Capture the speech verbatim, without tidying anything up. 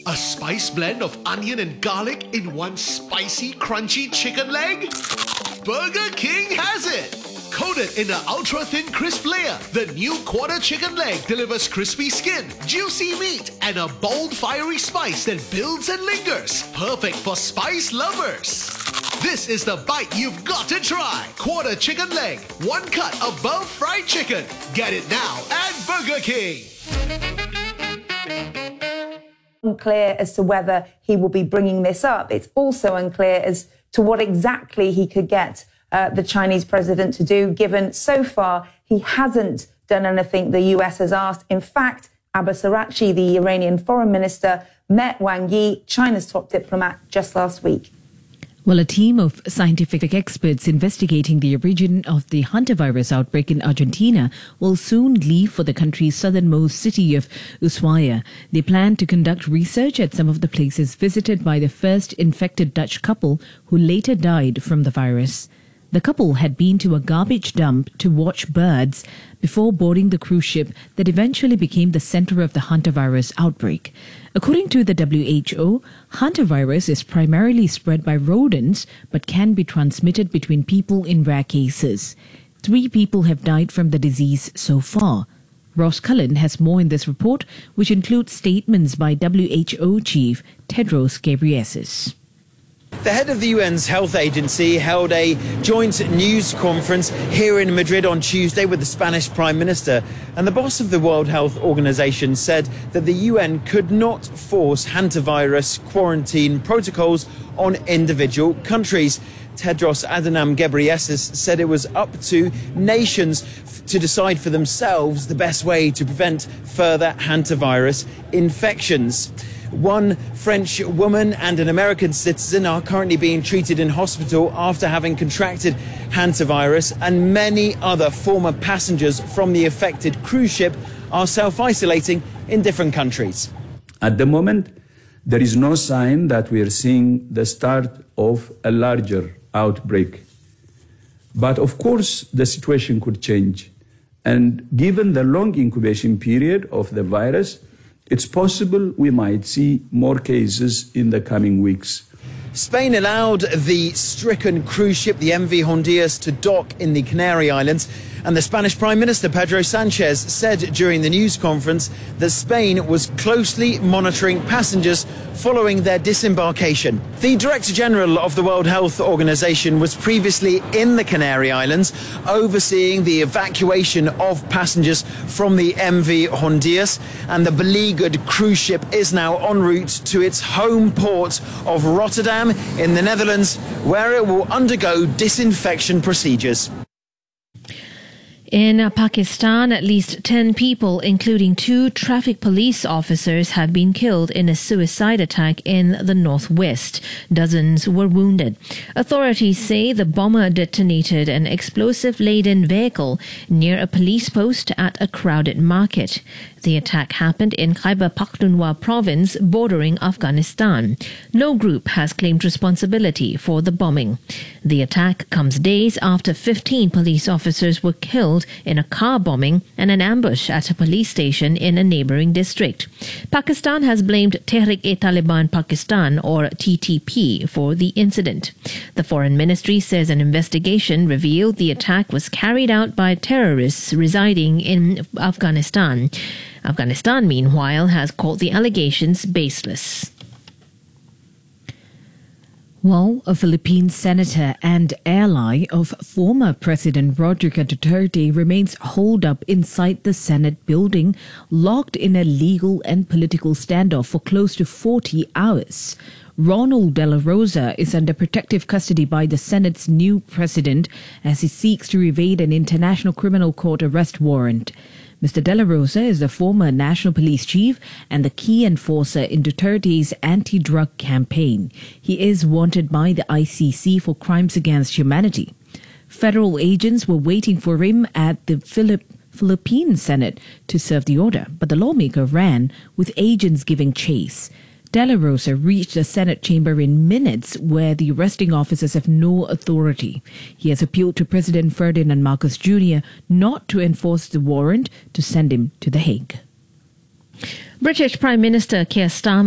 A spice blend of onion and garlic in one spicy, crunchy chicken leg? Burger King has it! Coated in an ultra-thin crisp layer, the new quarter chicken leg delivers crispy skin, juicy meat, and a bold, fiery spice that builds and lingers. Perfect for spice lovers. This is the bite you've got to try. Quarter chicken leg, one cut above fried chicken. Get it now at Burger King. Unclear as to whether he will be bringing this up. It's also unclear as to what exactly he could get uh, the Chinese president to do, given so far he hasn't done anything the U S has asked. In fact, Abbas Araghchi, the Iranian foreign minister, met Wang Yi, China's top diplomat, just last week. Well, a team of scientific experts investigating the origin of the hantavirus outbreak in Argentina will soon leave for the country's southernmost city of Ushuaia. They plan to conduct research at some of the places visited by the first infected Dutch couple who later died from the virus. The couple had been to a garbage dump to watch birds before boarding the cruise ship that eventually became the center of the hantavirus outbreak. According to the W H O, hantavirus is primarily spread by rodents but can be transmitted between people in rare cases. Three people have died from the disease so far. Ross Cullen has more in this report, which includes statements by W H O Chief Tedros Ghebreyesus. The head of the U N's health agency held a joint news conference here in Madrid on Tuesday with the Spanish Prime Minister. And the boss of the World Health Organization said that the U N could not force hantavirus quarantine protocols on individual countries. Tedros Adhanom Ghebreyesus said it was up to nations to decide for themselves the best way to prevent further hantavirus infections. One French woman and an American citizen are currently being treated in hospital after having contracted hantavirus, and many other former passengers from the affected cruise ship are self-isolating in different countries. At the moment, there is no sign that we are seeing the start of a larger outbreak. But of course, the situation could change. And given the long incubation period of the virus, it's possible we might see more cases in the coming weeks. Spain allowed the stricken cruise ship, the M V Hondias, to dock in the Canary Islands. And the Spanish Prime Minister, Pedro Sanchez, said during the news conference that Spain was closely monitoring passengers following their disembarkation. The Director General of the World Health Organization was previously in the Canary Islands, overseeing the evacuation of passengers from the M V Hondias. And the beleaguered cruise ship is now en route to its home port of Rotterdam in the Netherlands, where it will undergo disinfection procedures. In Pakistan, at least ten people, including two traffic police officers, have been killed in a suicide attack in the northwest. Dozens were wounded. Authorities say the bomber detonated an explosive-laden vehicle near a police post at a crowded market. The attack happened in Khyber Pakhtunkhwa province bordering Afghanistan. No group has claimed responsibility for the bombing. The attack comes days after fifteen police officers were killed in a car bombing and an ambush at a police station in a neighboring district. Pakistan has blamed Tehrik-e-Taliban Pakistan, or T T P, for the incident. The Foreign Ministry says an investigation revealed the attack was carried out by terrorists residing in Afghanistan. Afghanistan, meanwhile, has called the allegations baseless. Well, a Philippine senator and ally of former President Rodrigo Duterte remains holed up inside the Senate building, locked in a legal and political standoff for close to forty hours. Ronald De La Rosa is under protective custody by the Senate's new president as he seeks to evade an International Criminal Court arrest warrant. Mister De La Rosa is the former National Police Chief and the key enforcer in Duterte's anti-drug campaign. He is wanted by the I C C for crimes against humanity. Federal agents were waiting for him at the Philipp Philippine Senate to serve the order, but the lawmaker ran, with agents giving chase. De La Rosa reached the Senate chamber in minutes, where the arresting officers have no authority. He has appealed to President Ferdinand Marcos Junior not to enforce the warrant to send him to The Hague. British Prime Minister Keir Starmer